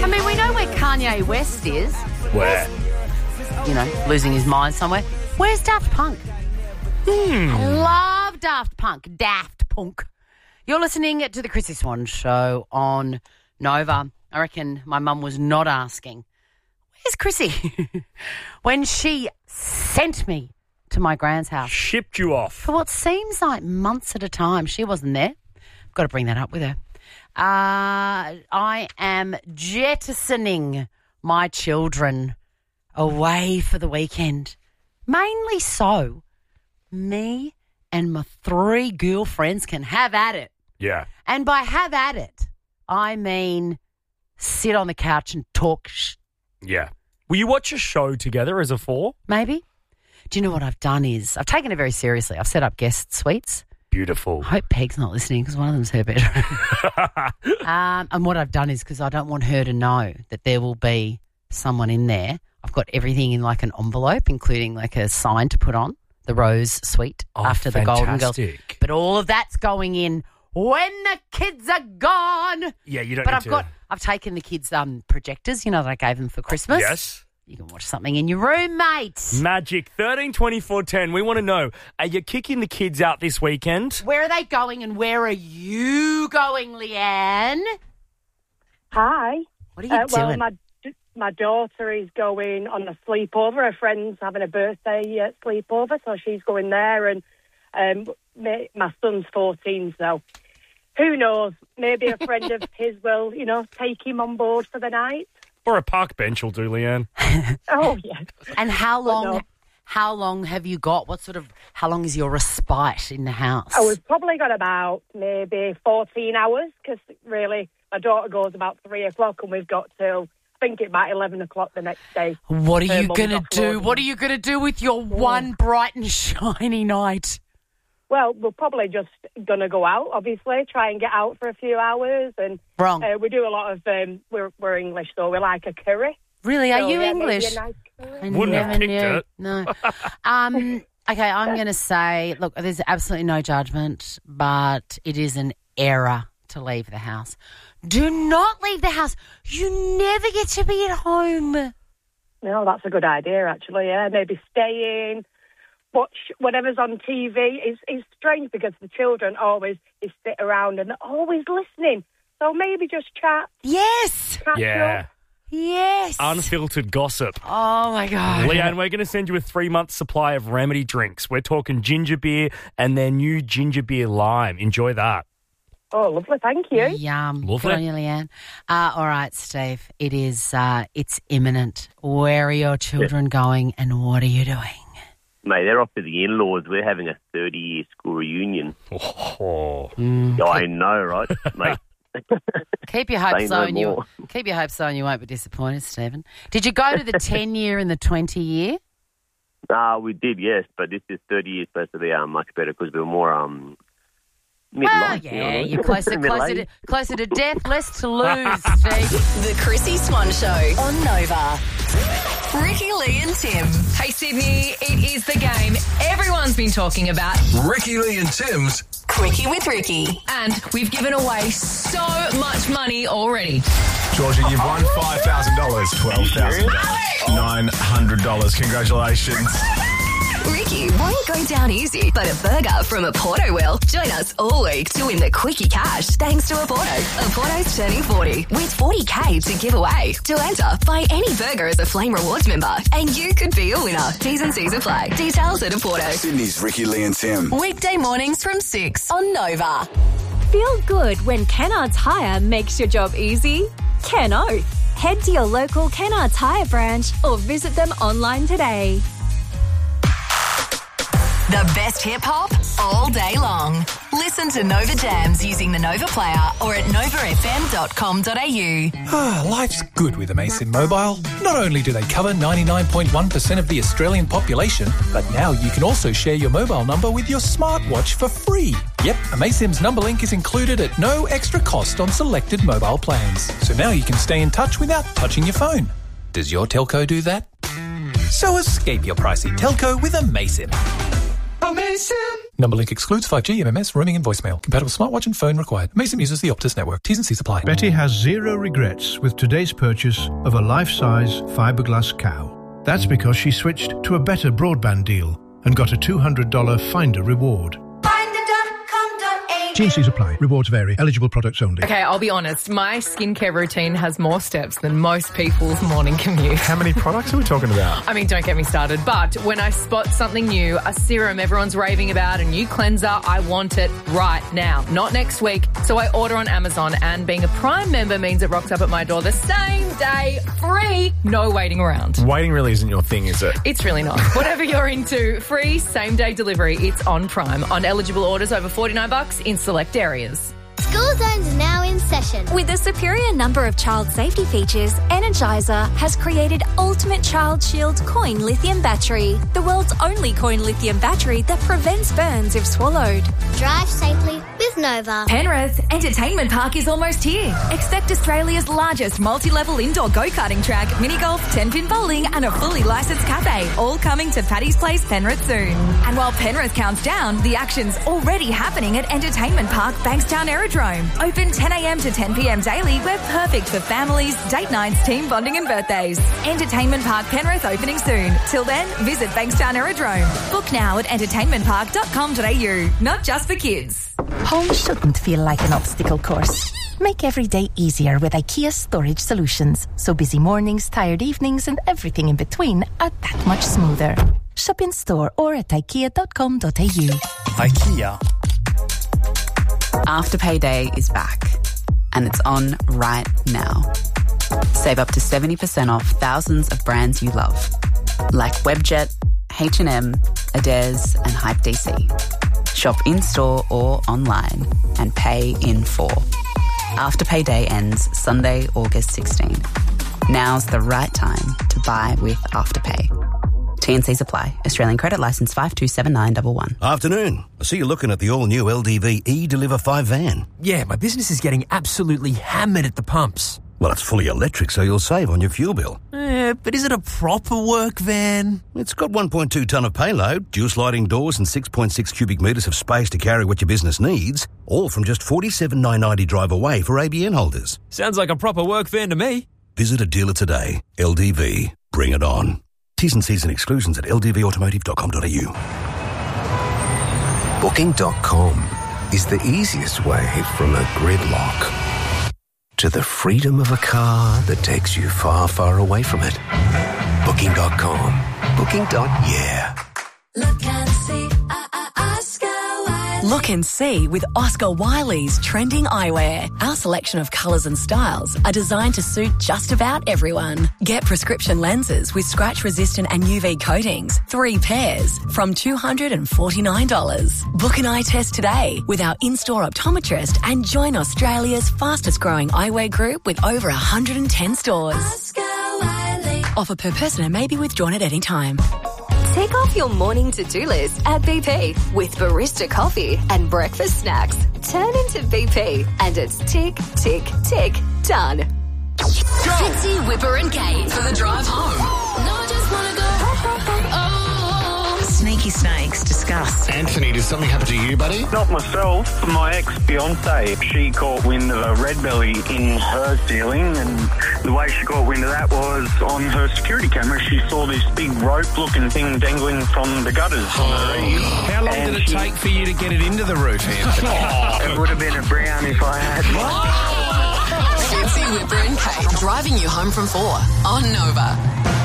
I mean, we know where Kanye West is. Where? You know, losing his mind somewhere. Where's Daft Punk? I love Daft Punk. Daft Punk. You're listening to the Chrissy Swan Show on Nova. I reckon my mum was not asking, where's Chrissy? when she sent me to my grand's house. Shipped you off. For what seems like months at a time. She wasn't there. I've got to bring that up with her. I am jettisoning my children away for the weekend. Mainly so me and my 3 girlfriends can have at it. Yeah. And by have at it, I mean sit on the couch and talk Yeah. Will you watch a show together as a 4? maybe. Do you know what I've done is I've taken it very seriously. I've set up guest suites. Beautiful. I hope Peg's not listening because one of them's her bedroom. And what I've done is because I don't want her to know that there will be someone in there. I've got everything in like an envelope, including like a sign to put on the Rose Suite after the Golden Girls. Fantastic. But all of that's going in when the kids are gone. Yeah, you don't But need I've taken the kids' projectors, you know, that I gave them for Christmas. Yes. You can watch something in your room, mate. Magic 13 24 10. We want to know, are you kicking the kids out this weekend? Where are they going and where are you going, Leanne? Hi. What are you doing? Well, my daughter is going on a sleepover. Her friend's having a birthday sleepover, so she's going there. And my son's 14, so who knows? Maybe a friend of his will, you know, take him on board for the night. Or a park bench will do, Leanne. Oh, yes. And how long? no. How long have you got? How long is your respite in the house? Oh, we've probably got about maybe 14 hours because really my daughter goes about 3 o'clock and we've got till, I think, about 11 o'clock the next day. What are Her you mum's going to offloading. do? What are you going to do with your one bright and shiny night? Well, we're probably just going to go out, obviously, try and get out for a few hours. And Wrong. we do a lot of, we're English, so we like a curry. Really? Are So, you yeah, maybe English? a nice curry. I Wouldn't have never picked knew. it. No. Okay, I'm going to say, look, there's absolutely no judgment, but it is an error to leave the house. Do not leave the house. You never get to be at home. No, that's a good idea, actually, yeah. Maybe stay in, watch whatever's on TV. It's strange because the children always sit around and they're always listening. So maybe just chat, Yes. catch Yeah. up. Yes. Unfiltered gossip. Oh, my God. Leanne, we're going to send you a 3-month supply of Remedy drinks. We're talking ginger beer and their new ginger beer lime. Enjoy that. Oh, lovely, thank you. Yum. Lovely. Good on you, Leanne. All right, Steve, it is, it's imminent. Where are your children going and what are you doing? Mate, they're off to the in-laws. We're having a 30-year school reunion. Oh. I know, right? Mate, Keep your hopes Say low no and you more. keep your hopes low and you won't be disappointed, Stephen. Did you go to the 10-year and the 20-year? we did, yes, but this is 30 years supposed to be much better because we're more Oh, midlife. yeah, you you're know? closer Middle-aged. to death, less to lose, Steve. The Chrissy Swan Show on Nova. Ricky, Lee and Tim. Hey, Sydney, it is the game everyone's been talking about. Ricky Lee and Tim's Quickie with Ricky. And we've given away so much money already. Georgia, you've won $5,000, $12,000, $900. Congratulations. Ricky won't go down easy, but a burger from Aporto will. Join us all week to win the Quickie cash thanks to Aporto. Aporto's turning 40 with $40K to give away. To enter, buy any burger as a Flame Rewards member and you could be a winner. T's and C's apply. Details at Aporto. Sydney's Ricky Lee and Tim. Weekday mornings from 6 on Nova. Feel good when Kennards Hire makes your job easy? Ken Oath. Head to your local Kennards Hire branch or visit them online today. The best hip-hop all day long. Listen to Nova Jams using the Nova Player or at novafm.com.au. Life's good with Amasim Mobile. Not only do they cover 99.1% of the Australian population, but now you can also share your mobile number with your smartwatch for free. Yep, Amasim's number link is included at no extra cost on selected mobile plans. So now you can stay in touch without touching your phone. Does your telco do that? So escape your pricey telco with Amasim. Number link excludes 5G, MMS, roaming and voicemail. Compatible smartwatch and phone required. Amaysim uses the Optus network. T's and C's apply. Betty has zero regrets with today's purchase of a life-size fiberglass cow. That's because she switched to a better broadband deal and got a $200 Finder reward. T&Cs apply. Rewards vary. Eligible products only. Okay, I'll be honest. My skincare routine has more steps than most people's morning commute. How many products are we talking about? I mean, don't get me started. But when I spot something new, a serum everyone's raving about, a new cleanser, I want it right now, not next week. So I order on Amazon, and being a Prime member means it rocks up at my door the same day, free, no waiting around. Waiting really isn't your thing, is it? It's really not. Whatever you're into, free same-day delivery. It's on Prime. On eligible orders over $49 in select areas. School Zones are now in session. With a superior number of child safety features, Energizer has created Ultimate Child Shield Coin Lithium Battery, the world's only coin lithium battery that prevents burns if swallowed. Drive safely with Nova. Penrith Entertainment Park is almost here. Expect Australia's largest multi-level indoor go-karting track, mini-golf, 10-pin bowling and a fully licensed cafe, all coming to Paddy's Place, Penrith soon. And while Penrith counts down, the action's already happening at Entertainment Park, Bankstown Aerodrome. Open 10 a.m. to 10 p.m. daily. We're perfect for families, date nights, team bonding and birthdays. Entertainment Park Penrith opening soon. Till then, visit Bankstown Aerodrome. Book now at entertainmentpark.com.au. Not just for kids. Home shouldn't feel like an obstacle course. Make every day easier with IKEA Storage Solutions. So busy mornings, tired evenings and everything in between are that much smoother. Shop in store or at ikea.com.au. IKEA. Afterpay Day is back, and it's on right now. Save up to 70% off thousands of brands you love, like Webjet, H&M, Adairs and Hype DC. Shop in-store or online and pay in full. Afterpay Day ends Sunday, August 16. Now's the right time to buy with Afterpay. T&Cs apply. Australian credit licence 527911. Afternoon. I see you're looking at the all-new LDV e-Deliver 5 van. Yeah, my business is getting absolutely hammered at the pumps. Well, it's fully electric, so you'll save on your fuel bill. But is it a proper work van? It's got 1.2 tonne of payload, dual sliding doors and 6.6 cubic metres of space to carry what your business needs, all from just $47,990 drive away for ABN holders. Sounds like a proper work van to me. Visit a dealer today. LDV. Bring it on. T's and C's and exclusions at ldvautomotive.com.au. Booking.com is the easiest way from a gridlock to the freedom of a car that takes you far, far away from it. Booking.com. Booking.yeah. Look and see, Look and see with Oscar Wiley's trending eyewear. Our selection of colours and styles are designed to suit just about everyone. Get prescription lenses with scratch-resistant and UV coatings, 3 pairs, from $249. Book an eye test today with our in-store optometrist and join Australia's fastest-growing eyewear group with over 110 stores. Oscar Wiley. Offer per person and may be withdrawn at any time. Take off your morning to-do list at BP with barista coffee and breakfast snacks. Turn into BP and it's tick, tick, tick, done. Fitzy, Whipper and Kate for the drive home. No, I just want to go. Sneaky snakes, discuss. Anthony, did something happen to you, buddy? Not myself. My ex-fiancée. She caught wind of a red belly in her ceiling, and the way she caught wind of that was on her security camera. She saw this big rope-looking thing dangling from the gutters on her eave. How long did it take for you to get it into the roof, Anthony? It would have been a brown if I had. Fitzy, Whipper and Kate driving you home from 4 on Nova.